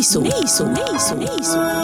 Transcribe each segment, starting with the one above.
नई सोच।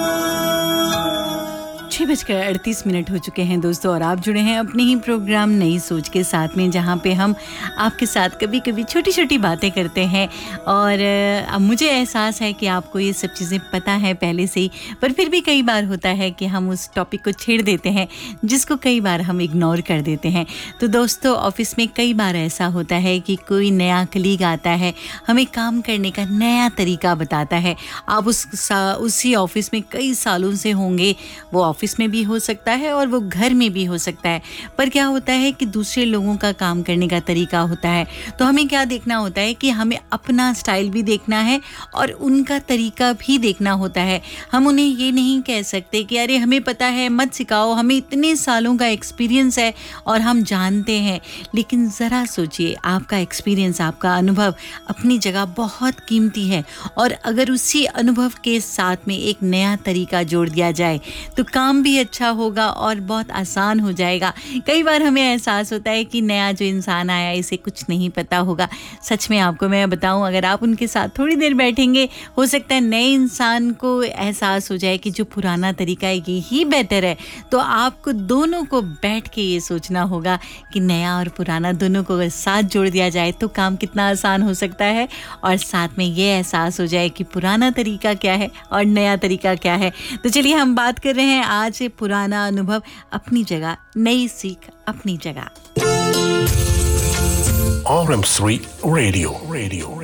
6:38 हो चुके हैं दोस्तों, और आप जुड़े हैं अपने ही प्रोग्राम नई सोच के साथ में, जहां पे हम आपके साथ कभी कभी छोटी छोटी बातें करते हैं। और अब मुझे एहसास है कि आपको ये सब चीज़ें पता है पहले से ही, पर फिर भी कई बार होता है कि हम उस टॉपिक को छेड़ देते हैं जिसको कई बार हम इग्नोर कर देते हैं। तो दोस्तों, ऑफिस में कई बार ऐसा होता है कि कोई नया कलीग आता है, हमें काम करने का नया तरीका बताता है। आप उसी ऑफिस में कई सालों से होंगे, वो ऑफिस में भी हो सकता है और वो घर में भी हो सकता है, पर क्या होता है कि दूसरे लोगों का काम करने का तरीका होता है। तो हमें क्या देखना होता है कि हमें अपना स्टाइल भी देखना है और उनका तरीका भी देखना होता है। हम उन्हें ये नहीं कह सकते कि अरे हमें पता है, मत सिखाओ, हमें इतने सालों का एक्सपीरियंस है और हम जानते हैं। लेकिन ज़रा सोचिए, आपका एक्सपीरियंस, आपका अनुभव अपनी जगह बहुत कीमती है, और अगर उसी अनुभव के साथ में एक नया तरीका जोड़ दिया जाए तो काम भी अच्छा होगा और बहुत आसान हो जाएगा। कई बार हमें एहसास होता है कि नया जो इंसान आया, इसे कुछ नहीं पता होगा। सच में आपको मैं बताऊं, अगर आप उनके साथ थोड़ी देर बैठेंगे, हो सकता है नए इंसान को एहसास हो जाए कि जो पुराना तरीका है ये ही बेटर है। तो आपको दोनों को बैठ के ये सोचना होगा कि नया और पुराना दोनों को अगर साथ जोड़ दिया जाए तो काम कितना आसान हो सकता है, और साथ में ये एहसास हो जाए कि पुराना तरीका क्या है और नया तरीका क्या है। तो चलिए, हम बात कर रहे हैं आज पुराना अनुभव अपनी जगह, नई सीख अपनी जगह। RM3 radio